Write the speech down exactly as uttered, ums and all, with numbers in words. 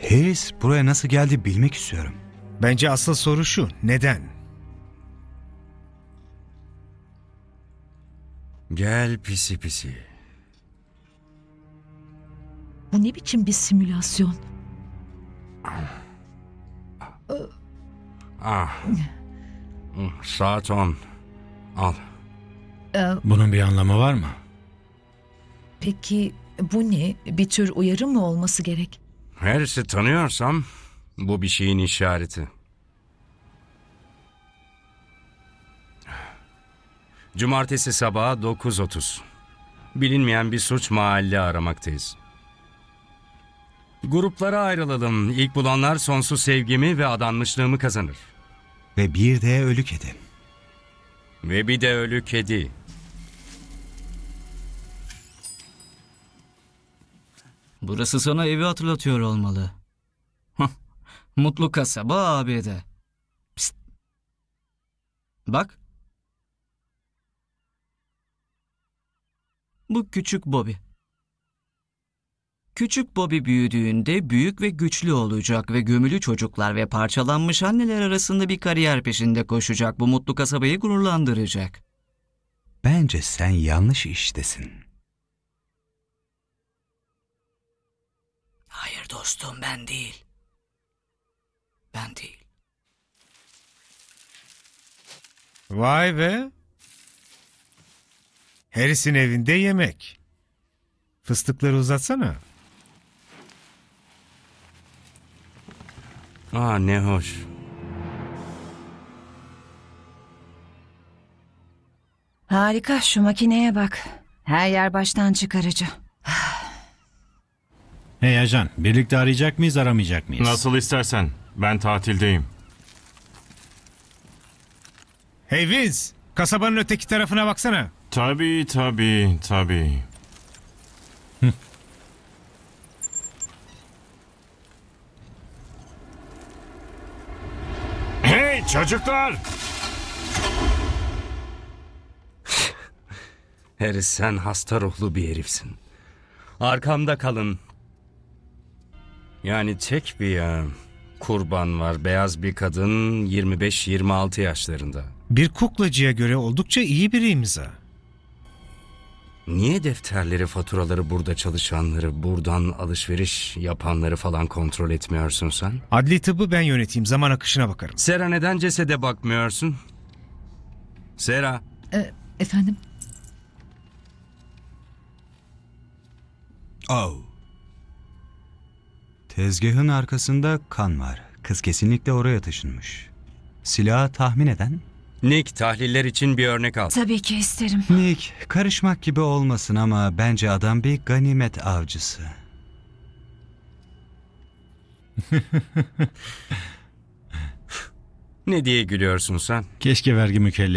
Harris buraya nasıl geldi bilmek istiyorum. Bence asıl soru şu, neden? Gel pisi pisi. Bu ne biçim bir simülasyon? Ah. Saat on. Al. Ee, Bunun bir anlamı var mı? peki bu ne? Bir tür uyarı mı olması gerek? Harris'i tanıyorsam bu bir şeyin işareti. Cumartesi sabahı dokuz otuz. Bilinmeyen bir suç mahalli aramaktayız. Gruplara ayrılalım. İlk bulanlar sonsuz sevgimi ve adanmışlığımı kazanır. Ve bir de ölü kedi. Ve bir de ölü kedi. Burası sana evi hatırlatıyor olmalı. Hah, Mutlu kasaba A B D. Psst. Bak. Bu küçük Bobby. Küçük Bobby büyüdüğünde büyük ve güçlü olacak ve gömülü çocuklar ve parçalanmış anneler arasında bir kariyer peşinde koşacak. Bu mutlu kasabayı gururlandıracak. Bence sen yanlış iştesin. Hayır dostum, ben değil. Ben değil. Vay be! Harris'in evinde yemek. Fıstıkları uzatsana. Aa, ne hoş. Harika, şu makineye bak. Her yer baştan çıkarıcı. Hey ajan, birlikte arayacak mıyız, aramayacak mıyız? Nasıl istersen. Ben tatildeyim. Hey Vince, kasabanın öteki tarafına baksana. Tabii tabii tabii. Hey çocuklar! Harris, sen hasta ruhlu bir herifsin. Arkamda kalın. Yani tek bir ya, kurban var. Beyaz bir kadın, yirmi beş yirmi altı yaşlarında. Bir kuklacıya göre oldukça iyi bir imza. Niye defterleri, faturaları, burada çalışanları, buradan alışveriş yapanları falan kontrol etmiyorsun sen? Adli tıbbı ben yöneteyim, zaman akışına bakarım. Sera, neden cesede bakmıyorsun? Sera. Ee, efendim? Oh. Tezgahın arkasında kan var. Kız kesinlikle oraya taşınmış. Silahı tahmin eden? Nick, tahliller için bir örnek al. Tabii ki isterim. Nick, karışmak gibi olmasın ama bence adam bir ganimet avcısı. Ne diye gülüyorsun sen? Keşke vergi mükellefi